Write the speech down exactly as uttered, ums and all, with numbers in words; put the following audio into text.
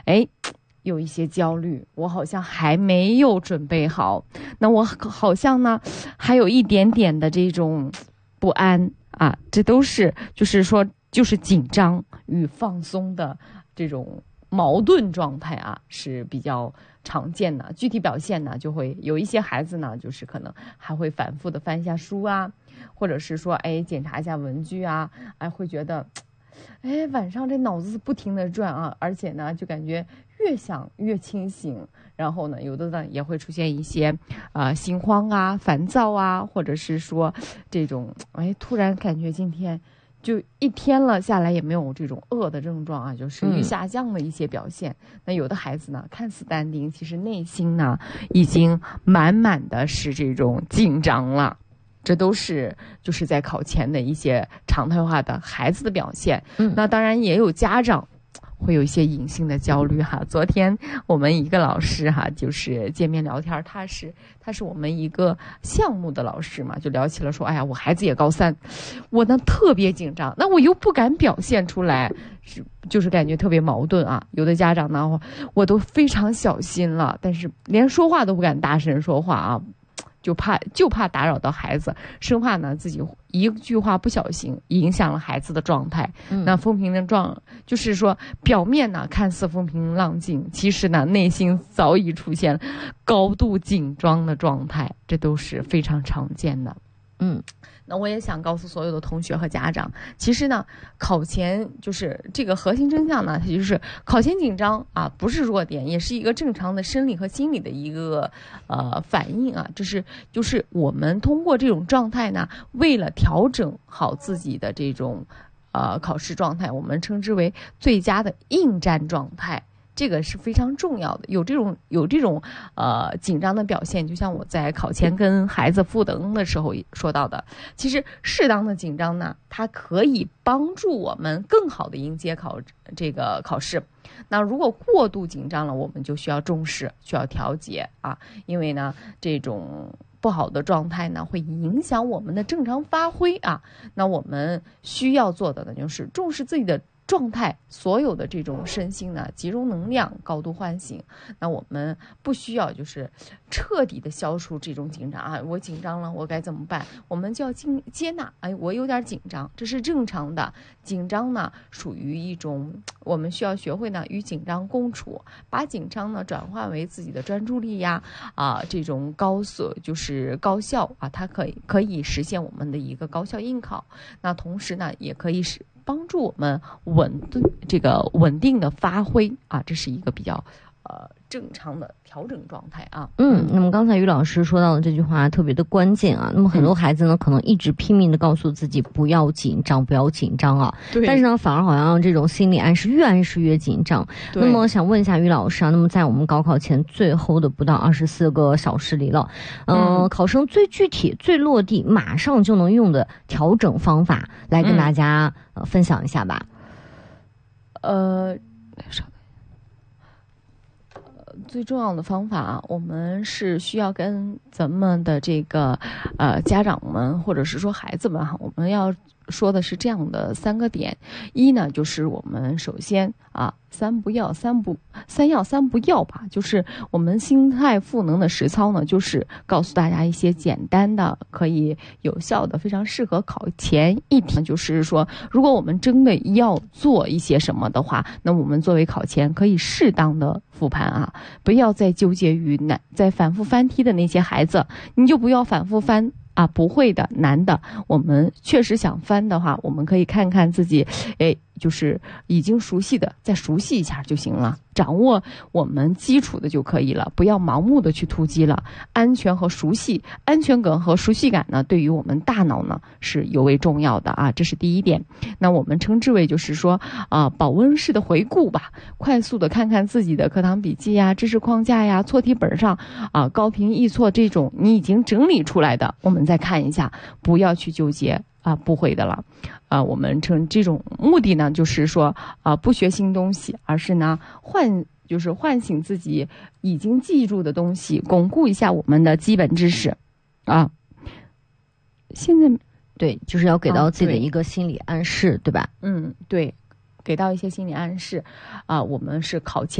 哎，有一些焦虑，我好像还没有准备好，那我好像呢还有一点点的这种不安啊，这都是就是说就是紧张与放松的这种矛盾状态啊，是比较常见的。具体表现呢，就会有一些孩子呢，就是可能还会反复的翻一下书啊，或者是说哎检查一下文具啊，哎会觉得哎晚上这脑子不停的转啊，而且呢就感觉越想越清醒，然后呢有的呢也会出现一些啊、呃、心慌啊、烦躁啊，或者是说这种哎突然感觉今天就一天了下来也没有这种饿的症状啊，就食欲下降的一些表现、嗯、那有的孩子呢看似淡定，其实内心呢已经满满的是这种紧张了，这都是就是在考前的一些常态化的孩子的表现、嗯、那当然也有家长会有一些隐性的焦虑哈。昨天我们一个老师哈，就是见面聊天，他是他是我们一个项目的老师嘛，就聊起了说，哎呀，我孩子也高三，我呢特别紧张，那我又不敢表现出来，是就是感觉特别矛盾啊。有的家长呢，我都非常小心了，但是连说话都不敢大声说话啊。就怕就怕打扰到孩子，生怕呢自己一句话不小心影响了孩子的状态。嗯、那风平的状就是说，表面呢看似风平浪静，其实呢内心早已出现高度紧张的状态，这都是非常常见的。嗯。那我也想告诉所有的同学和家长，其实呢，考前就是这个核心真相呢，它就是考前紧张啊，不是弱点，也是一个正常的生理和心理的一个呃反应啊。这是就是我们通过这种状态呢，为了调整好自己的这种呃考试状态，我们称之为最佳的应战状态。这个是非常重要的，有这种有这种呃紧张的表现，就像我在考前跟孩子复登的时候说到的，其实适当的紧张呢，它可以帮助我们更好的迎接考这个考试。那如果过度紧张了，我们就需要重视，需要调节啊，因为呢这种不好的状态呢，会影响我们的正常发挥啊。那我们需要做的呢，就是重视自己的状态，所有的这种身心呢，集中能量，高度唤醒。那我们不需要就是彻底的消除这种紧张啊，我紧张了，我该怎么办？我们就要接接纳，哎，我有点紧张，这是正常的。紧张呢，属于一种我们需要学会呢与紧张共处，把紧张呢转化为自己的专注力呀，啊，这种高速就是高效啊，它可以可以实现我们的一个高效应考。那同时呢，也可以使帮助我们稳定这个稳定的发挥啊，这是一个比较呃正常的调整状态啊。 嗯，那么刚才于老师说到的这句话特别的关键啊。那么很多孩子呢，嗯、可能一直拼命的告诉自己不要紧张，不要紧张啊。对。但是呢，反而好像这种心理暗示越暗示越紧张。那么想问一下于老师啊，那么在我们高考前最后的不到二十四个小时里了，呃、嗯，考生最具体、最落地、马上就能用的调整方法，来跟大家、嗯、呃分享一下吧。 呃。最重要的方法啊，我们是需要跟咱们的这个呃家长们或者是说孩子们哈，我们要说的是这样的三个点。一呢，就是我们首先啊，三不要三不三要三不要吧，就是我们心态赋能的实操呢，就是告诉大家一些简单的、可以有效的、非常适合考前一天。就是说，如果我们真的要做一些什么的话，那我们作为考前可以适当的复盘啊，不要再纠结于难在反复翻题的那些孩子，你就不要反复翻。啊，不会的，难的，我们确实想翻的话，我们可以看看自己，哎，就是已经熟悉的，再熟悉一下就行了，掌握我们基础的就可以了，不要盲目的去突击了。安全和熟悉，安全感和熟悉感呢，对于我们大脑呢是尤为重要的啊，这是第一点。那我们称之为就是说啊，保温式的回顾吧，快速的看看自己的课堂笔记呀、知识框架呀、错题本上啊高频易错这种你已经整理出来的，我们再看一下，不要去纠结啊不会的了。啊，我们称这种目的呢，就是说啊，不学新东西，而是呢唤，就是唤醒自己已经记住的东西，巩固一下我们的基本知识，啊。现在对，就是要给到自己的一个心理暗示，啊、对, 对吧？ 嗯，对，给到一些心理暗示，啊，我们是考前。